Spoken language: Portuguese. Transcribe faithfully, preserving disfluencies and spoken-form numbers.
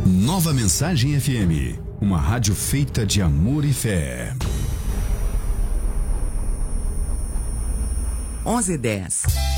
Nova Mensagem F M, uma rádio feita de amor e fé. onze e dez.